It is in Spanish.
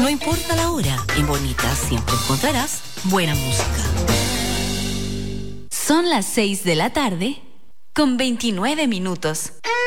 No importa la hora, en Bonita siempre encontrarás buena música. Son las 6 de la tarde con 29 minutos.